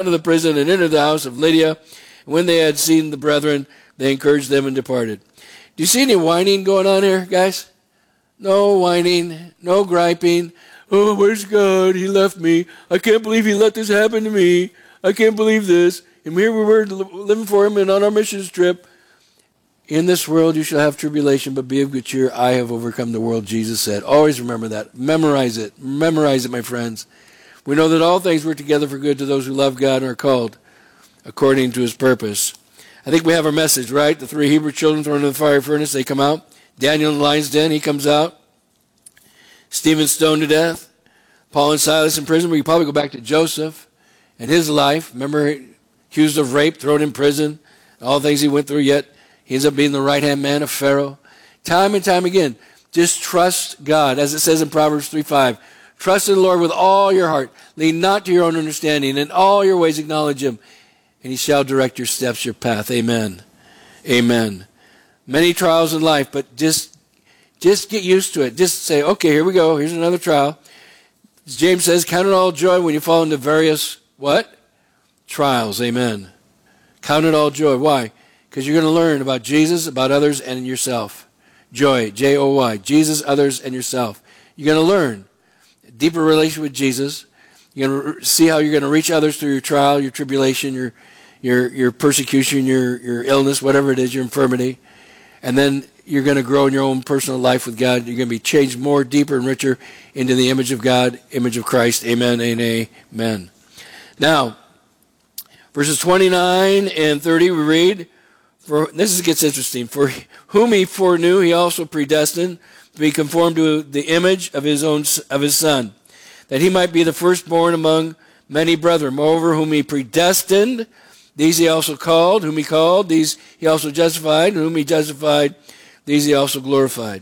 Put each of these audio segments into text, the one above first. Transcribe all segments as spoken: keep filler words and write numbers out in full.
out of the prison and entered the house of Lydia. And when they had seen the brethren, they encouraged them and departed. Do you see any whining going on here, guys? No whining, no griping. Oh, where's God? He left me. I can't believe he let this happen to me. I can't believe this. And here we were living for him and on our missions trip. In this world you shall have tribulation, but be of good cheer. I have overcome the world, Jesus said. Always remember that. Memorize it. Memorize it, my friends. We know that all things work together for good to those who love God and are called according to his purpose. I think we have our message, right? The three Hebrew children thrown into the fire furnace, they come out. Daniel in the lion's den, he comes out. Stephen stoned to death. Paul and Silas in prison. We can probably go back to Joseph and his life. Remember, accused of rape, thrown in prison, all the things he went through, yet he ends up being the right-hand man of Pharaoh. Time and time again, just trust God. As it says in Proverbs three five, trust in the Lord with all your heart. Lean not to your own understanding. In all your ways acknowledge him, and he shall direct your steps, your path. Amen. Amen. Many trials in life, but just Just get used to it. Just say, okay, here we go. Here's another trial. As James says, count it all joy when you fall into various, what? Trials. Amen. Count it all joy. Why? Because you're going to learn about Jesus, about others, and yourself. Joy, J O Y. Jesus, others, and yourself. You're going to learn a deeper relationship with Jesus. You're going to see how you're going to reach others through your trial, your tribulation, your your your persecution, your, your illness, whatever it is, your infirmity. And then you're going to grow in your own personal life with God. You're going to be changed more, deeper, and richer into the image of God, image of Christ. Amen and amen. Now, verses twenty-nine and thirty, we read, for this gets interesting. For whom he foreknew, he also predestined to be conformed to the image of his own of his Son, that he might be the firstborn among many brethren. Moreover, whom he predestined, these he also called. Whom he called, these he also justified. And whom he justified, these he also glorified.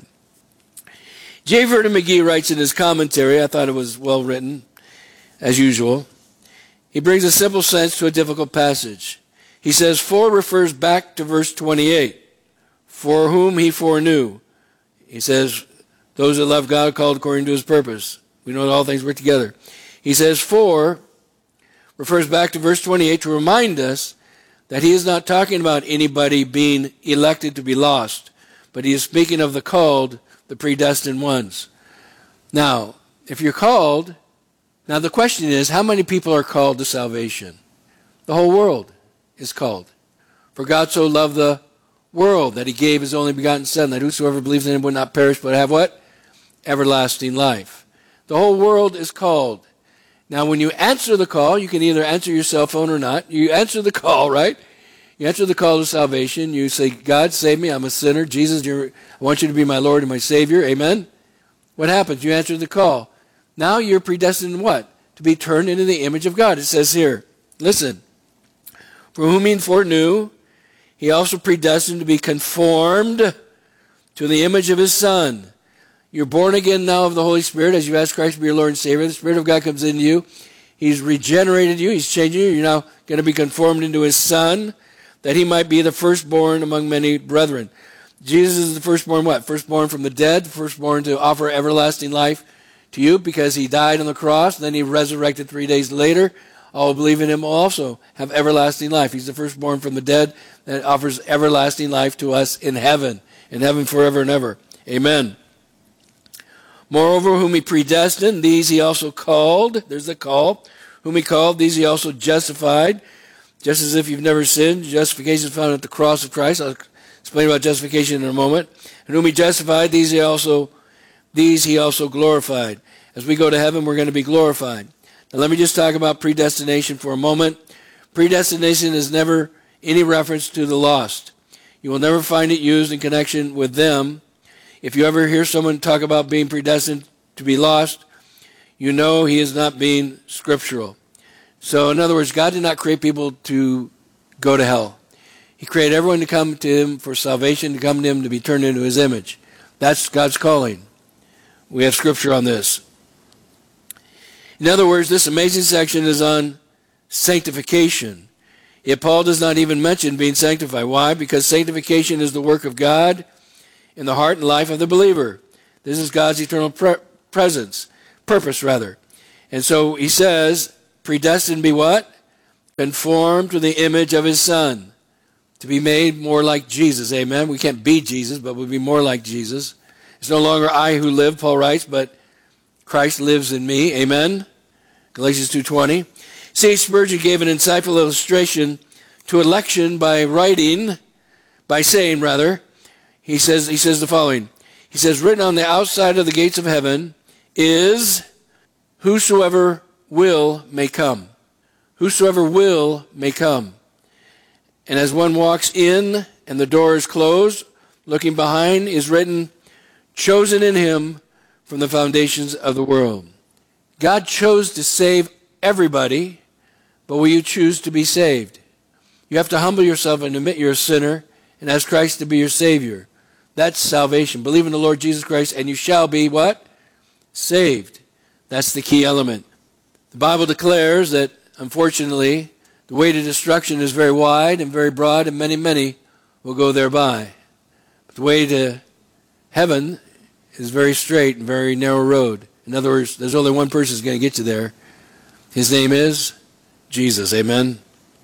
J. Vernon McGee writes in his commentary, I thought it was well written, as usual. He brings a simple sense to a difficult passage. He says, for refers back to verse twenty-eight. For whom he foreknew. He says, those that love God called according to his purpose. We know that all things work together. He says, for refers back to verse twenty-eight to remind us that he is not talking about anybody being elected to be lost, but he is speaking of the called, the predestined ones. Now, if you're called, now the question is, how many people are called to salvation? The whole world is called. For God so loved the world that he gave his only begotten Son, that whosoever believes in him would not perish, but have what? Everlasting life. The whole world is called. Now, when you answer the call, you can either answer your cell phone or not. You answer the call, right? You answer the call to salvation. You say, God, save me. I'm a sinner. Jesus, you're, I want you to be my Lord and my Savior. Amen? What happens? You answer the call. Now you're predestined what? To be turned into the image of God. It says here, listen, for whom he foreknew, he also predestined to be conformed to the image of his Son. You're born again now of the Holy Spirit as you ask Christ to be your Lord and Savior. The Spirit of God comes into you. He's regenerated you. He's changing you. You're now going to be conformed into his Son, that he might be the firstborn among many brethren. Jesus is the firstborn what? Firstborn from the dead, firstborn to offer everlasting life to you because he died on the cross, then he resurrected three days later. All who believe in him will also have everlasting life. He's the firstborn from the dead that offers everlasting life to us in heaven, in heaven forever and ever. Amen. Moreover, whom he predestined, these he also called. There's the call. Whom he called, these he also justified. Just as if you've never sinned, justification is found at the cross of Christ. I'll explain about justification in a moment. And whom he justified, these he also, these he also glorified. As we go to heaven, we're going to be glorified. Now let me just talk about predestination for a moment. Predestination is never any reference to the lost. You will never find it used in connection with them. If you ever hear someone talk about being predestined to be lost, you know he is not being scriptural. So in other words, God did not create people to go to hell. He created everyone to come to him for salvation, to come to him to be turned into his image. That's God's calling. We have scripture on this. In other words, this amazing section is on sanctification. Yet Paul does not even mention being sanctified. Why? Because sanctification is the work of God in the heart and life of the believer. This is God's eternal pre- presence, purpose rather. And so he says, predestined be what? conformed to the image of his Son, to be made more like Jesus. Amen. We can't be Jesus, but we'll be more like Jesus. It's no longer I who live, Paul writes, but Christ lives in me. Amen. Galatians two twenty. C H Spurgeon gave an insightful illustration to election by writing, by saying rather, he says, he says the following. He says, written on the outside of the gates of heaven is, whosoever will may come. Whosoever will may come. And as one walks in and the door is closed, looking behind is written, chosen in him from the foundations of the world. God chose to save everybody, but will you choose to be saved? You have to humble yourself and admit you're a sinner and ask Christ to be your Savior. That's salvation. Believe in the Lord Jesus Christ and you shall be what? Saved. That's the key element. The Bible declares that, unfortunately, the way to destruction is very wide and very broad, and many, many will go thereby. But the way to heaven is very straight and very narrow road. In other words, there's only one person who's going to get you there. His name is Jesus. Amen.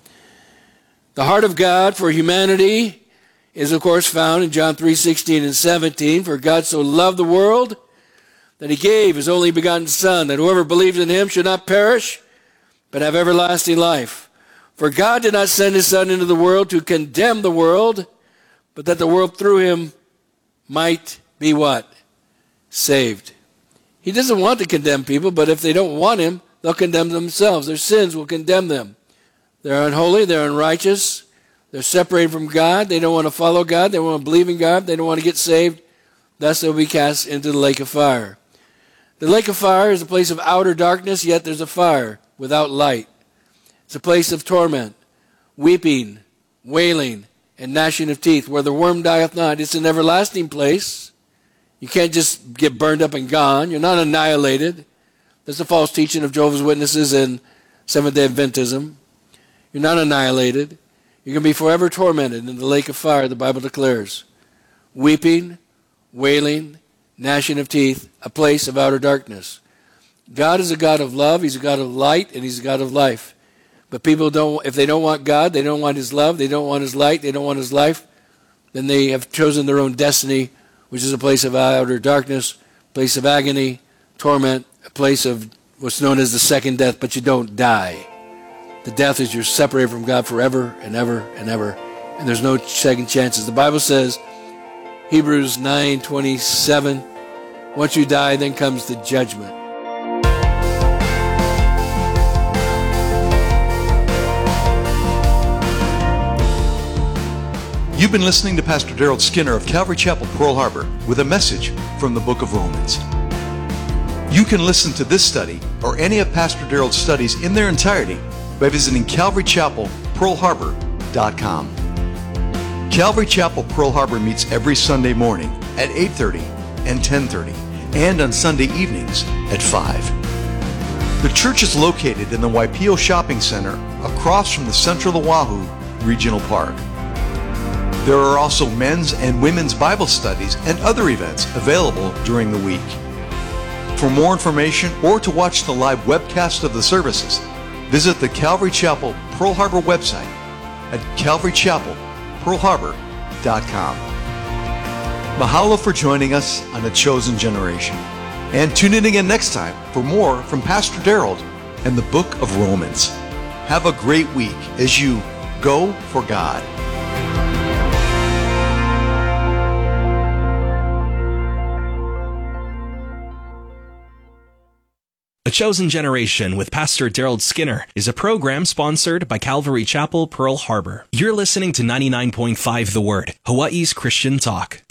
The heart of God for humanity is, of course, found in John three sixteen and seventeen. For God so loved the world that he gave his only begotten Son, that whoever believes in him should not perish, but have everlasting life. For God did not send his Son into the world to condemn the world, but that the world through him might be what? Saved. He doesn't want to condemn people, but if they don't want him, they'll condemn themselves. Their sins will condemn them. They're unholy, they're unrighteous, they're separated from God, they don't want to follow God, they don't want to believe in God, they don't want to get saved. Thus they'll be cast into the lake of fire. The lake of fire is a place of outer darkness, yet there's a fire without light. It's a place of torment, weeping, wailing, and gnashing of teeth, where the worm dieth not. It's an everlasting place. You can't just get burned up and gone. You're not annihilated. That's the false teaching of Jehovah's Witnesses and Seventh-day Adventism. You're not annihilated. You're going to be forever tormented in the lake of fire, the Bible declares. Weeping, wailing, gnashing of teeth, a place of outer darkness. God is a God of love, he's a God of light, and he's a God of life. But people don't, if they don't want God, they don't want his love, they don't want his light, they don't want his life, then they have chosen their own destiny, which is a place of outer darkness, a place of agony, torment, a place of what's known as the second death, but you don't die. The death is you're separated from God forever and ever and ever, and there's no second chances. The Bible says, Hebrews nine twenty-seven, once you die, then comes the judgment. You've been listening to Pastor Daryl Skinner of Calvary Chapel, Pearl Harbor, with a message from the book of Romans. You can listen to this study or any of Pastor Daryl's studies in their entirety by visiting calvary chapel pearl harbor dot com. Calvary Chapel, Pearl Harbor meets every Sunday morning at eight thirty and ten thirty, and on Sunday evenings at five. The church is located in the Waipio Shopping Center across from the Central Oahu Regional Park. There are also men's and women's Bible studies and other events available during the week. For more information or to watch the live webcast of the services, visit the Calvary Chapel Pearl Harbor website at calvary chapel pearl harbor dot com. Mahalo for joining us on The Chosen Generation. And tune in again next time for more from Pastor Daryl and the book of Romans. Have a great week as you go for God. A Chosen Generation with Pastor Daryl Skinner is a program sponsored by Calvary Chapel, Pearl Harbor. You're listening to ninety-nine point five The Word, Hawaii's Christian talk.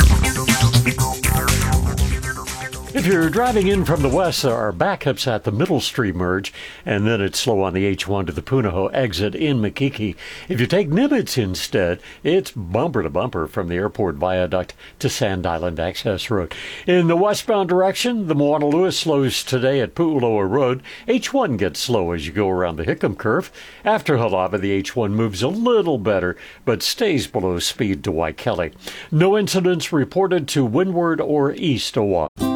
If you're driving in from the west, there are backups at the Middle Street merge, and then it's slow on the H one to the Punahou exit in Makiki. If you take Nimitz instead, it's bumper to bumper from the airport viaduct to Sand Island Access Road. In the westbound direction, the Moana Lewis slows today at Pu'uloa Road. H one gets slow as you go around the Hickam Curve. After Halava, the H one moves a little better, but stays below speed to Waikele. No incidents reported to windward or east Oahu.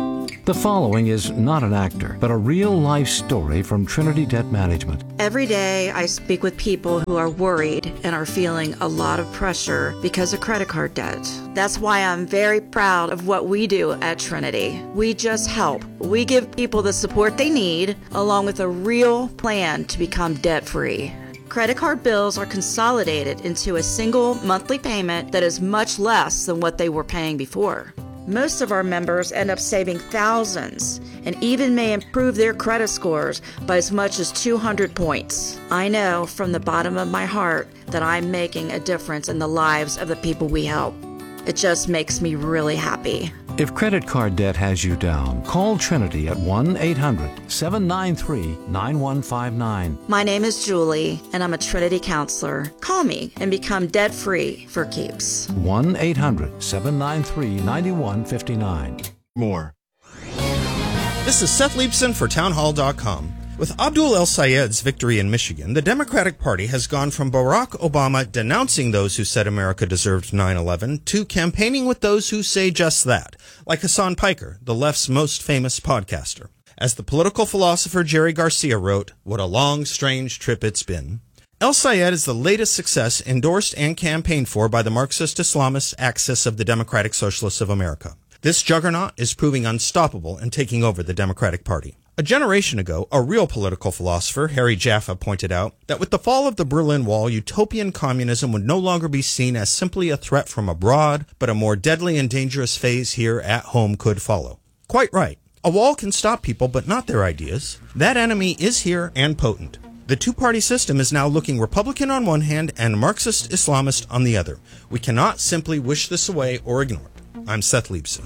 The following is not an actor, but a real-life story from Trinity Debt Management. Every day I speak with people who are worried and are feeling a lot of pressure because of credit card debt. That's why I'm very proud of what we do at Trinity. We just help. We give people the support they need, along with a real plan to become debt-free. Credit card bills are consolidated into a single monthly payment that is much less than what they were paying before. Most of our members end up saving thousands and even may improve their credit scores by as much as two hundred points. I know from the bottom of my heart that I'm making a difference in the lives of the people we help. It just makes me really happy. If credit card debt has you down, call Trinity at one eight hundred seven nine three nine one five nine. My name is Julie, and I'm a Trinity counselor. Call me and become debt-free for keeps. one eight hundred seven nine three nine one five nine. More. This is Seth Leibson for townhall dot com. With Abdul El-Sayed's victory in Michigan, the Democratic Party has gone from Barack Obama denouncing those who said America deserved nine eleven to campaigning with those who say just that, like Hassan Piker, the left's most famous podcaster. As the political philosopher Jerry Garcia wrote, "What a long, strange trip it's been." El-Sayed is the latest success endorsed and campaigned for by the Marxist Islamist axis of the Democratic Socialists of America. This juggernaut is proving unstoppable and taking over the Democratic Party. A generation ago, a real political philosopher, Harry Jaffa, pointed out that with the fall of the Berlin Wall, utopian communism would no longer be seen as simply a threat from abroad, but a more deadly and dangerous phase here at home could follow. Quite right. A wall can stop people, but not their ideas. That enemy is here and potent. The two-party system is now looking Republican on one hand and Marxist Islamist on the other. We cannot simply wish this away or ignore it. I'm Seth Leibson.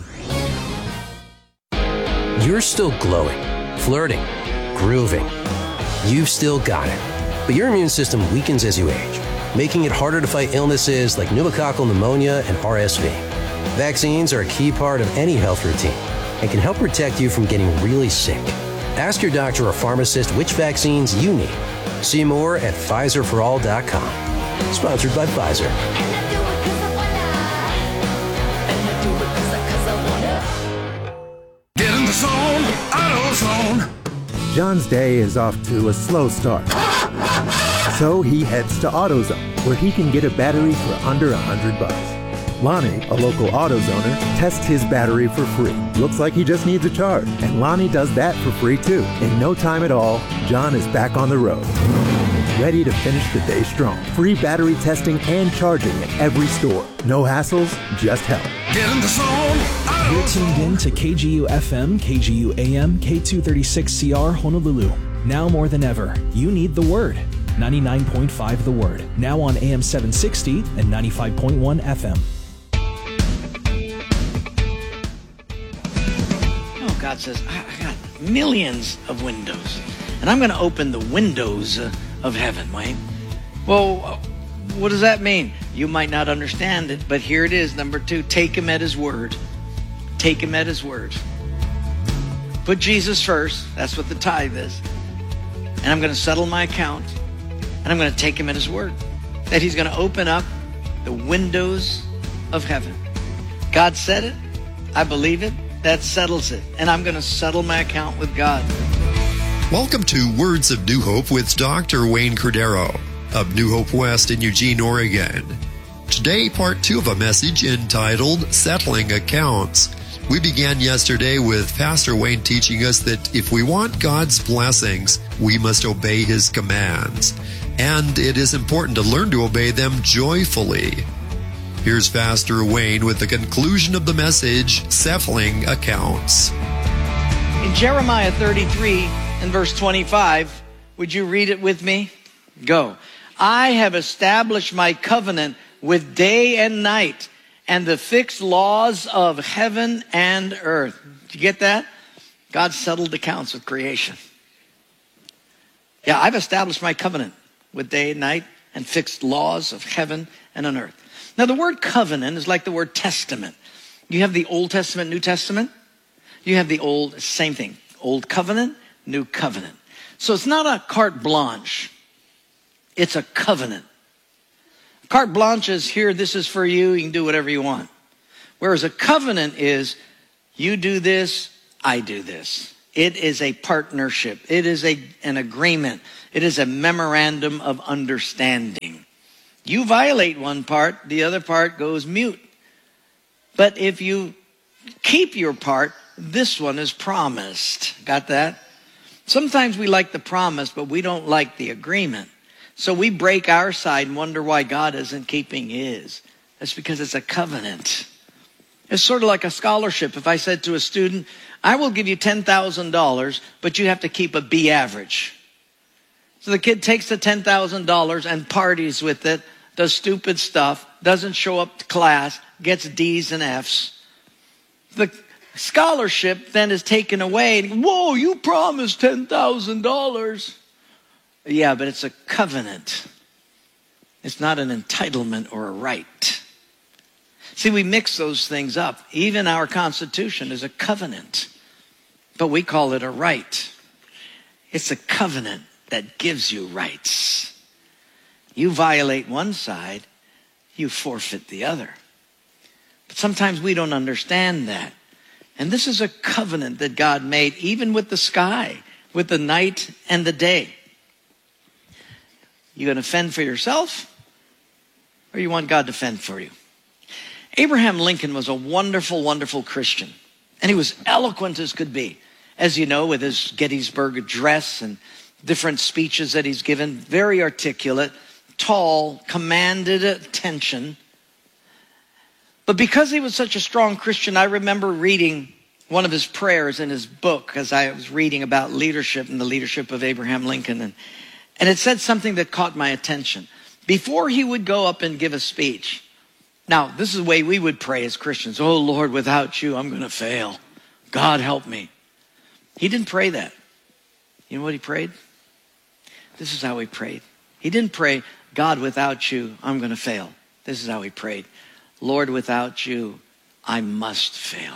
You're still glowing, flirting, grooving. You've still got it. But your immune system weakens as you age, making it harder to fight illnesses like pneumococcal pneumonia and R S V. Vaccines are a key part of any health routine and can help protect you from getting really sick. Ask your doctor or pharmacist which vaccines you need. See more at Pfizer for all dot com. Sponsored by Pfizer. Get in the zone, AutoZone. John's day is off to a slow start. So he heads to AutoZone, where he can get a battery for under a hundred bucks. Lonnie, a local AutoZoner, tests his battery for free. Looks like he just needs a charge, and Lonnie does that for free too. In no time at all, John is back on the road, ready to finish the day strong. Free battery testing and charging at every store. No hassles, just help. Get in the zone. You're tuned in to K G U F M, K G U A M, K two thirty-six C R Honolulu. Now more than ever, you need the Word. ninety-nine point five The Word. Now on A M seven sixty and ninety-five point one F M. God says, I got millions of windows, and I'm going to open the windows uh, of heaven, Wayne. Well, uh, what does that mean? You might not understand it, but here it is. Number two, take him at his word. Take him at his word. Put Jesus first. That's what the tithe is. And I'm going to settle my account, and I'm going to take him at his word. That he's going to open up the windows of heaven. God said it. I believe it. That settles it. And I'm going to settle my account with God. Welcome to Words of New Hope with Doctor Wayne Cordero of New Hope West in Eugene, Oregon. Today, part two of a message entitled Settling Accounts. We began yesterday with Pastor Wayne teaching us that if we want God's blessings, we must obey His commands. And it is important to learn to obey them joyfully. Here's Pastor Wayne with the conclusion of the message, Settling Accounts. In Jeremiah thirty-three and verse twenty-five, would you read it with me? Go. I have established my covenant with day and night and the fixed laws of heaven and earth. Did you get that? God settled accounts with creation. Yeah, I've established my covenant with day and night and fixed laws of heaven and on earth. Now, the word covenant is like the word testament. You have the Old Testament, New Testament. You have the old, same thing. Old covenant, new covenant. So it's not a carte blanche. It's a covenant. Carte blanche is here, this is for you, you can do whatever you want. Whereas a covenant is, you do this, I do this. It is a partnership. It is a, an agreement. It is a memorandum of understanding. You violate one part, the other part goes mute. But if you keep your part, this one is promised. Got that? Sometimes we like the promise, but we don't like the agreement. So we break our side and wonder why God isn't keeping his. That's because it's a covenant. It's sort of like a scholarship. If I said to a student, I will give you ten thousand dollars, but you have to keep a B average. So the kid takes the ten thousand dollars and parties with it, does stupid stuff, doesn't show up to class, gets D's and F's. The scholarship then is taken away. Whoa, you promised ten thousand dollars. Yeah, but it's a covenant. It's not an entitlement or a right. See, we mix those things up. Even our Constitution is a covenant, but we call it a right. It's a covenant that gives you rights. You violate one side, you forfeit the other. But sometimes we don't understand that. And this is a covenant that God made even with the sky, with the night and the day. You going to fend for yourself, or you want God to fend for you? Abraham Lincoln was a wonderful, wonderful Christian. And he was eloquent as could be. As you know, with his Gettysburg Address and different speeches that he's given, very articulate, tall, commanded attention. But because he was such a strong Christian, I remember reading one of his prayers in his book as I was reading about leadership and the leadership of Abraham Lincoln. And, and it said something that caught my attention. Before he would go up and give a speech, now this is the way we would pray as Christians. Oh Lord, without you, I'm going to fail. God help me. He didn't pray that. You know what he prayed? This is how he prayed. He didn't pray, God, without you, I'm going to fail. This is how he prayed. Lord, without you, I must fail.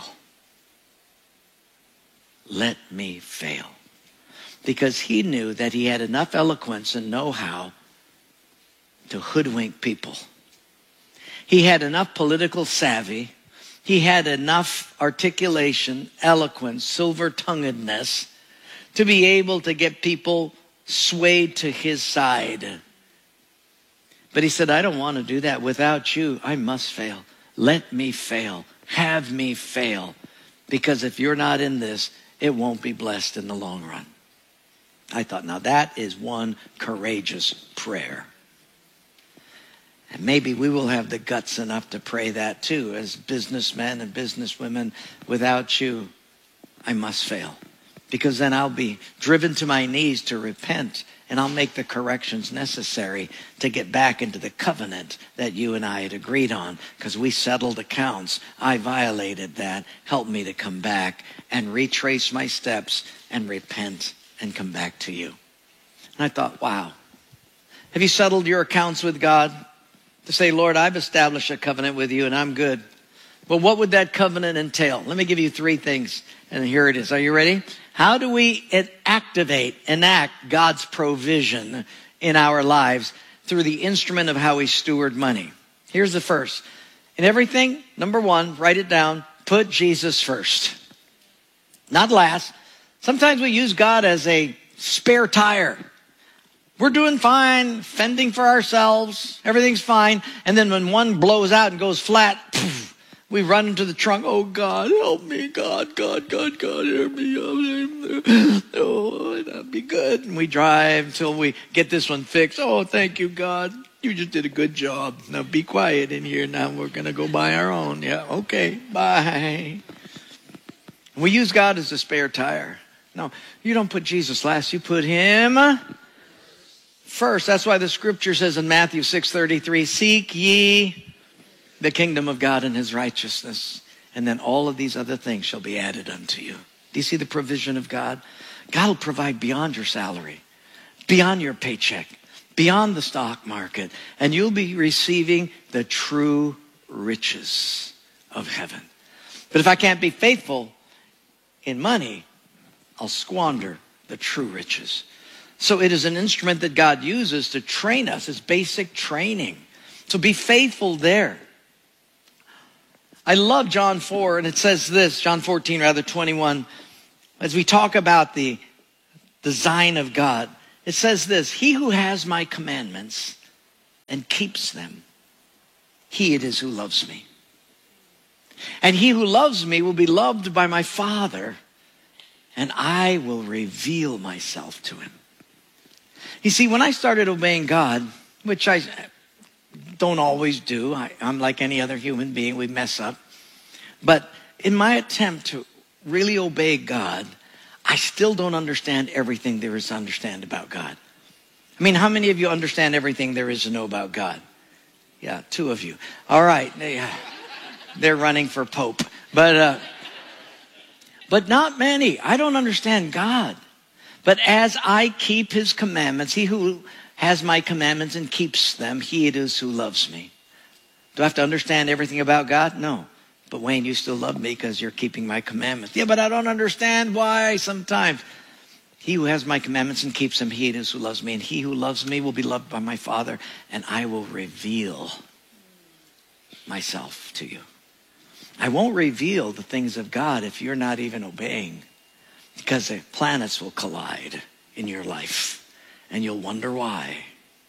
Let me fail. Because he knew that he had enough eloquence and know-how to hoodwink people. He had enough political savvy. He had enough articulation, eloquence, silver-tonguedness to be able to get people swayed to his side. But he said, I don't want to do that. Without you, I must fail. Let me fail. Have me fail. Because if you're not in this, it won't be blessed in the long run. I thought, now that is one courageous prayer. And maybe we will have the guts enough to pray that too, as businessmen and businesswomen. Without you, I must fail. Because then I'll be driven to my knees to repent, and I'll make the corrections necessary to get back into the covenant that you and I had agreed on, because we settled accounts. I violated that. Help me to come back and retrace my steps and repent and come back to you. And I thought, wow. Have you settled your accounts with God? To say, Lord, I've established a covenant with you and I'm good. But what would that covenant entail? Let me give you three things. And here it is. Are you ready? How do we activate, enact God's provision in our lives through the instrument of how we steward money? Here's the first. In everything, number one, write it down, put Jesus first. Not last. Sometimes we use God as a spare tire. We're doing fine, fending for ourselves, everything's fine. And then when one blows out and goes flat, poof, we run into the trunk. Oh, God, help me. God, God, God, God, help me. Oh, that'll be good. And we drive until we get this one fixed. Oh, thank you, God. You just did a good job. Now be quiet in here. Now we're going to go buy our own. Yeah, okay, bye. We use God as a spare tire. No, you don't put Jesus last. You put him first. That's why the scripture says in Matthew six thirty-three, seek ye the kingdom of God and his righteousness, and then all of these other things shall be added unto you. Do you see the provision of God? God will provide beyond your salary, beyond your paycheck, beyond the stock market, and you'll be receiving the true riches of heaven. But if I can't be faithful in money, I'll squander the true riches. So it is an instrument that God uses to train us. It's basic training. So be faithful there. I love John four, and it says this, John fourteen, rather, twenty-one. as we talk about the design of God, it says this: he who has my commandments and keeps them, he it is who loves me. And he who loves me will be loved by my Father, and I will reveal myself to him. You see, when I started obeying God, which I don't always do, I, I'm like any other human being, we mess up. But in my attempt to really obey God, I still don't understand everything there is to understand about God. I mean, how many of you understand everything there is to know about God? Yeah, two of you. All right. They, uh, they're running for Pope. But, uh, but not many. I don't understand God. But as I keep his commandments, he who has my commandments and keeps them, he it is who loves me. Do I have to understand everything about God? No. But Wayne, you still love me because you're keeping my commandments. Yeah, but I don't understand why sometimes. He who has my commandments and keeps them, he it is who loves me. And he who loves me will be loved by my Father, and I will reveal myself to you. I won't reveal the things of God if you're not even obeying, because the planets will collide in your life, and you'll wonder why.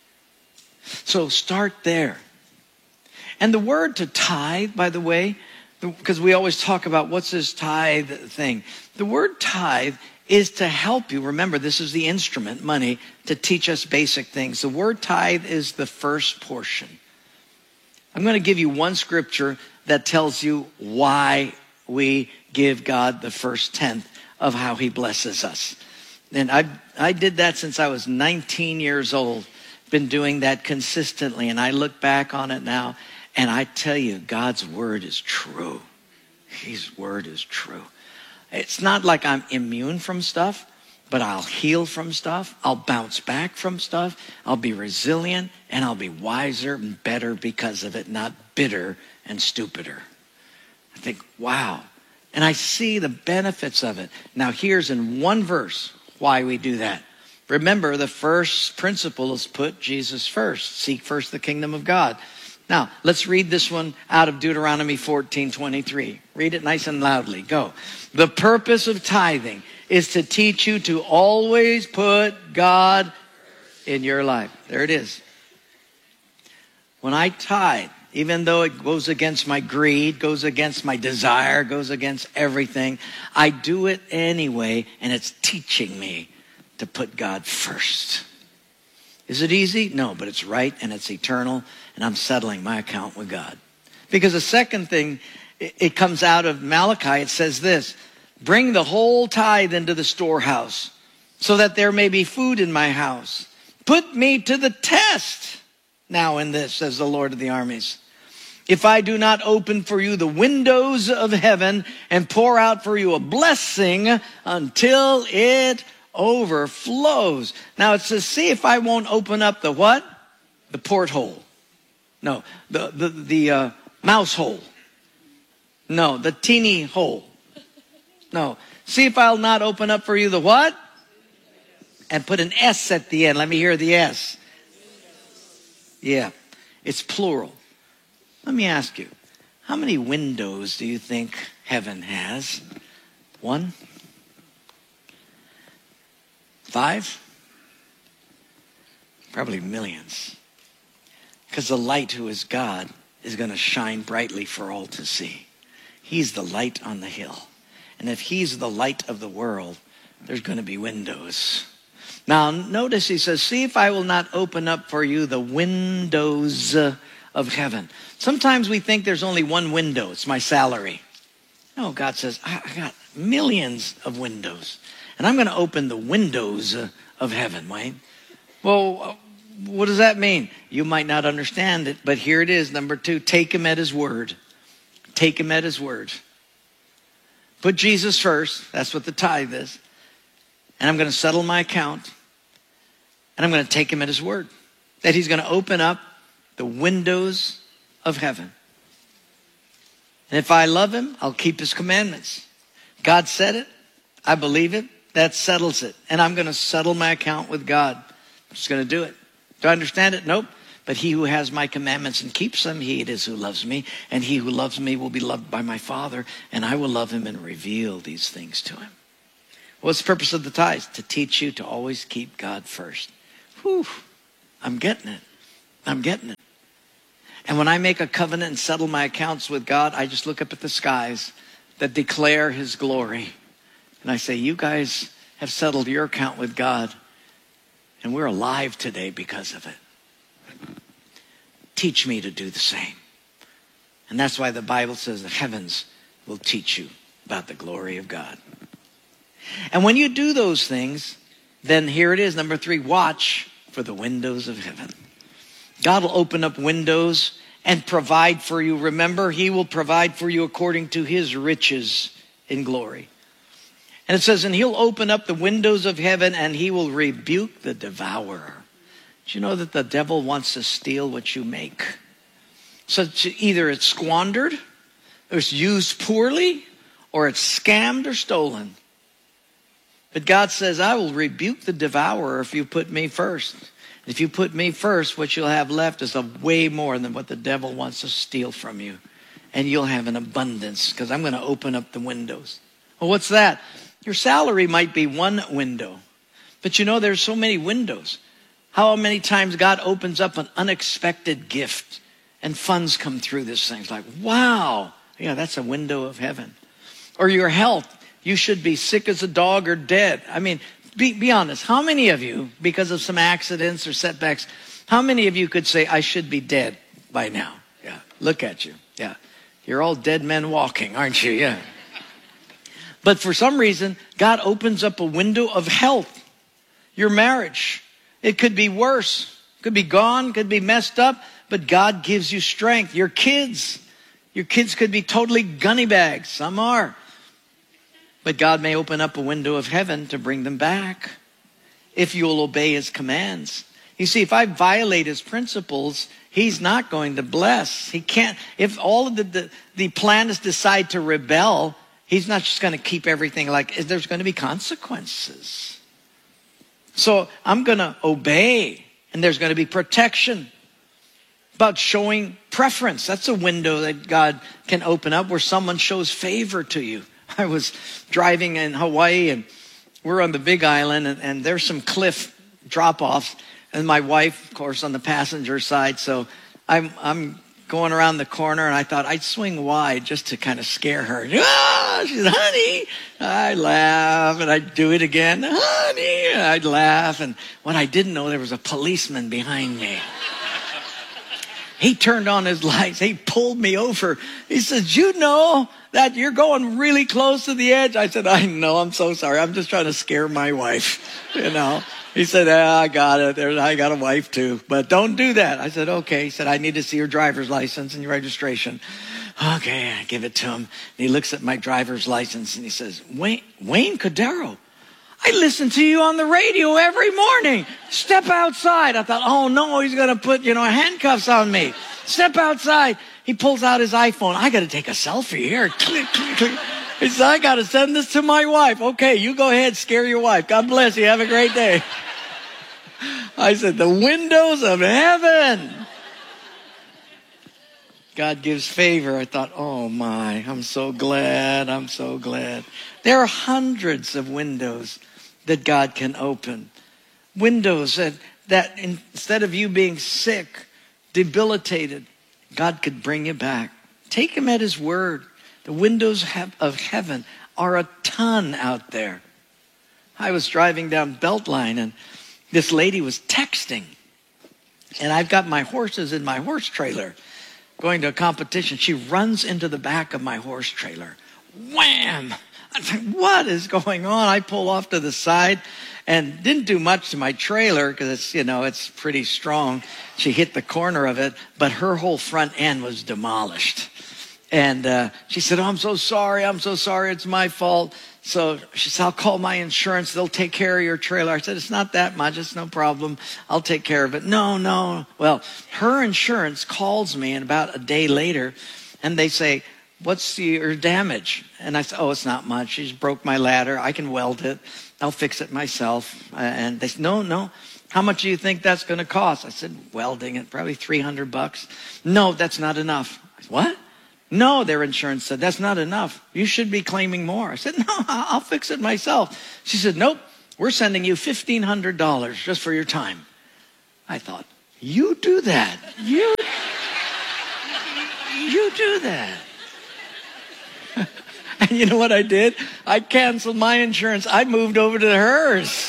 So start there. And the word to tithe, by the way, because we always talk about what's this tithe thing. The word tithe is to help you. Remember, this is the instrument, money, to teach us basic things. The word tithe is the first portion. I'm going to give you one scripture that tells you why we give God the first tenth of how he blesses us. And I I did that since I was nineteen years old. Been doing that consistently. And I look back on it now, and I tell you, God's word is true. His word is true. It's not like I'm immune from stuff, but I'll heal from stuff. I'll bounce back from stuff. I'll be resilient, and I'll be wiser and better because of it, not bitter and stupider. I think, wow. And I see the benefits of it. Now, here's in one verse why we do that. Remember, the first principle is put Jesus first. Seek first the kingdom of God. Now, let's read this one out of Deuteronomy fourteen twenty-three. Read it nice and loudly. Go. The purpose of tithing is to teach you to always put God in your life. There it is. When I tithe, even though it goes against my greed, goes against my desire, goes against everything, I do it anyway, and it's teaching me to put God first. Is it easy? No, but it's right and it's eternal, and I'm settling my account with God. Because the second thing, it comes out of Malachi. It says this: bring the whole tithe into the storehouse, so that there may be food in my house. Put me to the test now in this, says the Lord of the armies. If I do not open for you the windows of heaven and pour out for you a blessing until it overflows. Now it says, see if I won't open up the what? The porthole. No, the, the, the uh, mouse hole. No, the teeny hole. No, see if I'll not open up for you the what? And put an S at the end. Let me hear the S. Yeah, it's plural. Let me ask you, how many windows do you think heaven has? One? Five? Probably millions. Because the light, who is God, is going to shine brightly for all to see. He's the light on the hill. And if he's the light of the world, there's going to be windows. Now, notice he says, see if I will not open up for you the windows of heaven. Sometimes we think there's only one window. It's my salary. No, God says, I got millions of windows. And I'm going to open the windows of heaven, Wayne. Well, what does that mean? You might not understand it, but here it is. Number two, take him at his word. Take him at his word. Put Jesus first. That's what the tithe is. And I'm going to settle my account. And I'm going to take him at his word. That he's going to open up the windows of heaven. And if I love him, I'll keep his commandments. God said it. I believe it. That settles it. And I'm going to settle my account with God. I'm just going to do it. Do I understand it? Nope. But he who has my commandments and keeps them, he it is who loves me. And he who loves me will be loved by my Father. And I will love him and reveal these things to him. What's the purpose of the tithes? To teach you to always keep God first. Whew, I'm getting it. I'm getting it. And when I make a covenant and settle my accounts with God, I just look up at the skies that declare his glory. And I say, you guys have settled your account with God, and we're alive today because of it. Teach me to do the same. And that's why the Bible says the heavens will teach you about the glory of God. And when you do those things, then here it is, number three, watch for the windows of heaven. God will open up windows and provide for you. Remember, he will provide for you according to his riches in glory. And it says, and he'll open up the windows of heaven and he will rebuke the devourer. Do you know that the devil wants to steal what you make? So it's either it's squandered, or it's used poorly, or it's scammed or stolen. But God says, I will rebuke the devourer if you put me first. If you put me first, what you'll have left is a way more than what the devil wants to steal from you. And you'll have an abundance because I'm going to open up the windows. Well, what's that? Your salary might be one window. But you know, there's so many windows. How many times God opens up an unexpected gift and funds come through this thing. It's like, wow, yeah, that's a window of heaven. Or your health. You should be sick as a dog or dead. I mean, be, be honest. How many of you, because of some accidents or setbacks, how many of you could say, I should be dead by now? Yeah, look at you. Yeah, you're all dead men walking, aren't you? Yeah. But for some reason, God opens up a window of health. Your marriage. It could be worse. Could be gone. Could be messed up. But God gives you strength. Your kids. Your kids could be totally gunny bags. Some are. But God may open up a window of heaven to bring them back if you'll obey his commands. You see, if I violate his principles, he's not going to bless. He can't. If all of the, the, the planets decide to rebel, he's not just going to keep everything like, there's going to be consequences. So I'm going to obey, and there's going to be protection. About showing preference. That's a window that God can open up where someone shows favor to you. I was driving in Hawaii, and we're on the Big Island, and, and there's some cliff drop-offs. And my wife, of course, on the passenger side. So I'm I'm going around the corner, and I thought I'd swing wide just to kind of scare her. Ah, she said, honey. I'd laugh, and I'd do it again. Honey. And I'd laugh. And what I didn't know, there was a policeman behind me. He turned on his lights. He pulled me over. He says, you know that you're going really close to the edge? I said, I know. I'm so sorry. I'm just trying to scare my wife, you know. He said, ah, I got it. There, I got a wife too. But don't do that. I said, okay. He said, I need to see your driver's license and your registration. Okay, I give it to him. And he looks at my driver's license and he says, Wayne, Wayne Cordero, I listen to you on the radio every morning. Step outside. I thought, oh no, he's going to put, you know, handcuffs on me. Step outside. He pulls out his iPhone. I got to take a selfie here. Click, click, click. He says, I got to send this to my wife. Okay, you go ahead, scare your wife. God bless you. Have a great day. I said, the windows of heaven. God gives favor. I thought, oh my, I'm so glad. I'm so glad. There are hundreds of windows that God can open. Windows that, that instead of you being sick, debilitated, God could bring you back. Take him at his word. The windows of heaven are a ton out there. I was driving down Beltline and this lady was texting. And I've got my horses in my horse trailer going to a competition. She runs into the back of my horse trailer. Wham! I think, what is going on? I pull off to the side and didn't do much to my trailer because it's, you know, it's pretty strong. She hit the corner of it, but her whole front end was demolished. And uh, she said, oh, I'm so sorry. I'm so sorry. It's my fault. So she said, I'll call my insurance. They'll take care of your trailer. I said, it's not that much. It's no problem. I'll take care of it. No, no. Well, her insurance calls me and about a day later, and they say, what's your damage? And I said, oh, it's not much. She just broke my ladder. I can weld it. I'll fix it myself. Uh, and they said, no, no. How much do you think that's going to cost? I said, welding it, probably three hundred bucks. No, that's not enough. I said, what? No, their insurance said, that's not enough. You should be claiming more. I said, no, I'll fix it myself. She said, nope, we're sending you fifteen hundred dollars just for your time. I thought, you do that. You, you do that. And you know what I did? I canceled my insurance. I moved over to hers.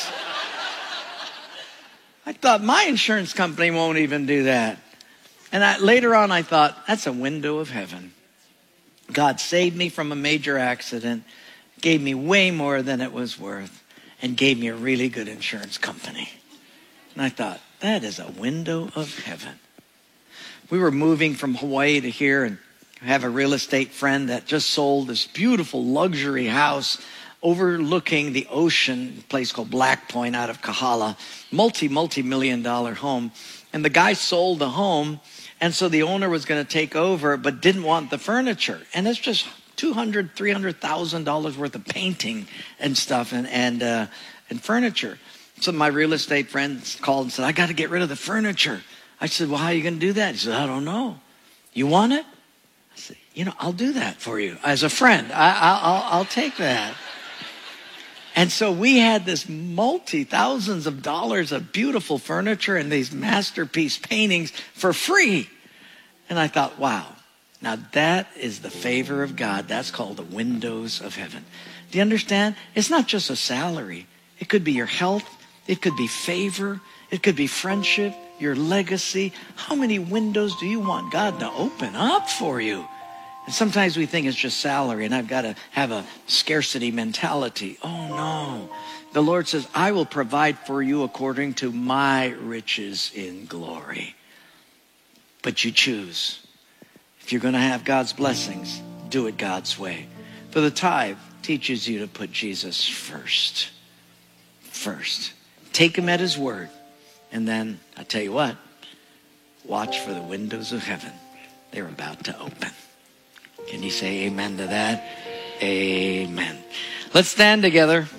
I thought my insurance company won't even do that. And I, later on I thought, that's a window of heaven. God saved me from a major accident, gave me way more than it was worth, and gave me a really good insurance company. And I thought, that is a window of heaven. We were moving from Hawaii to here, and I have a real estate friend that just sold this beautiful luxury house overlooking the ocean, a place called Black Point out of Kahala, multi, multi-million dollar home. And the guy sold the home, and so the owner was going to take over, but didn't want the furniture. And it's just two hundred thousand dollars, three hundred thousand dollars worth of painting and stuff and, and, uh, and furniture. So my real estate friend called and said, I got to get rid of the furniture. I said, well, how are you going to do that? He said, I don't know. You want it? I said, you know, I'll do that for you. As a friend, I, I, I'll, I'll take that. And so we had this multi-thousands of dollars of beautiful furniture and these masterpiece paintings for free. And I thought, wow, now that is the favor of God. That's called the windows of heaven. Do you understand? It's not just a salary. It could be your health. It could be favor. It could be friendship, your legacy. How many windows do you want God to open up for you? And sometimes we think it's just salary and I've got to have a scarcity mentality. Oh no. The Lord says, I will provide for you according to my riches in glory. But you choose. If you're going to have God's blessings, do it God's way. For the tithe teaches you to put Jesus first. First. Take him at his word. And then, I tell you what, watch for the windows of heaven. They're about to open. Can you say amen to that? Amen. Let's stand together.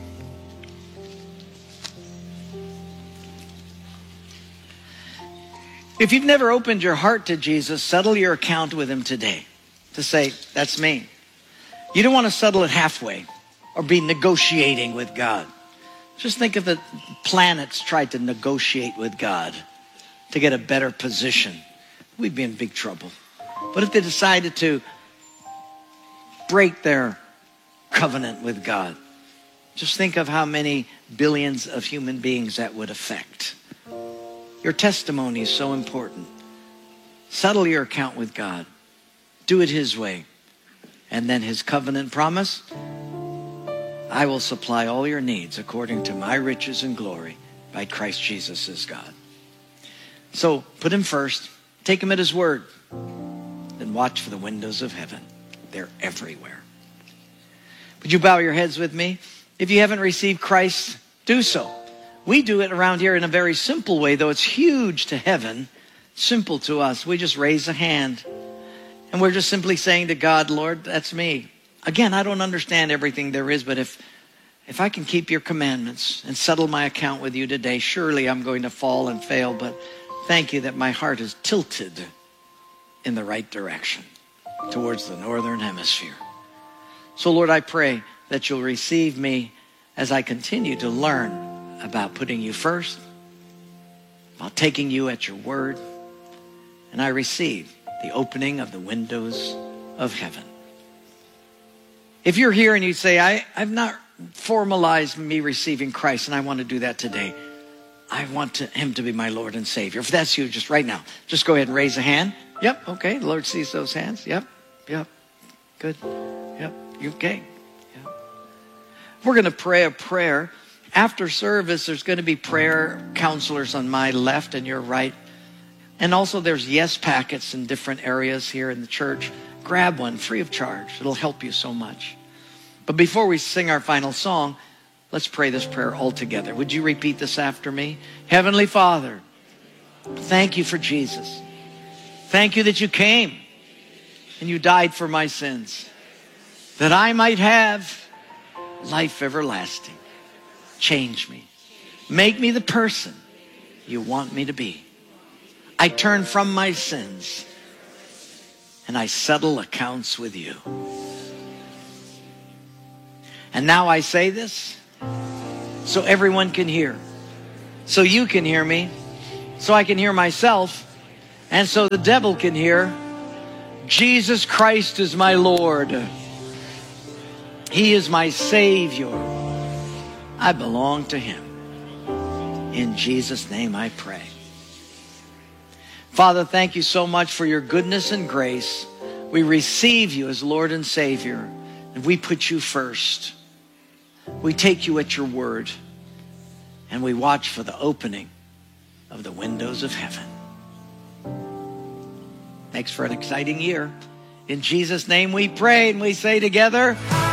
If you've never opened your heart to Jesus, settle your account with him today. To say, that's me. You don't want to settle it halfway or be negotiating with God. Just think if the planets tried to negotiate with God to get a better position. We'd be in big trouble. But if they decided to break their covenant with God, just think of how many billions of human beings that would affect. Your testimony is so important. Settle your account with God. Do it his way. And then his covenant promise, I will supply all your needs according to my riches and glory by Christ Jesus as God. So put him first. Take him at his word. Then watch for the windows of heaven. They're everywhere. Would you bow your heads with me? If you haven't received Christ, do so. We do it around here in a very simple way, though it's huge to heaven, simple to us. We just raise a hand. And we're just simply saying to God, Lord, that's me. Again, I don't understand everything there is, but if, if I can keep your commandments and settle my account with you today, surely I'm going to fall and fail. But thank you that my heart is tilted in the right direction towards the northern hemisphere. So Lord, I pray that you'll receive me as I continue to learn about putting you first, about taking you at your word, and I receive the opening of the windows of heaven. If you're here and you say, I, I've not formalized me receiving Christ and I want to do that today, I want to, him to be my Lord and Savior. If that's you, just right now, just go ahead and raise a hand. Yep, okay, the Lord sees those hands. Yep, yep, good. Yep, you okay? Yep. We're going to pray a prayer. After service, there's going to be prayer counselors on my left and your right. And also there's yes packets in different areas here in the church. Grab one free of charge. It'll help you so much. But before we sing our final song, let's pray this prayer all together. Would you repeat this after me? Heavenly Father, thank you for Jesus. Thank you that you came and you died for my sins, that I might have life everlasting. Change me. Make me the person you want me to be. I turn from my sins and I settle accounts with you. And now I say this so everyone can hear, so you can hear me, so I can hear myself, and so the devil can hear. Jesus Christ is my Lord. He is my Savior. I belong to Him. In Jesus' name I pray. Father, thank you so much for your goodness and grace. We receive you as Lord and Savior, and we put you first. We take you at your word, and we watch for the opening of the windows of heaven. Thanks for an exciting year. In Jesus' name we pray, and we say together,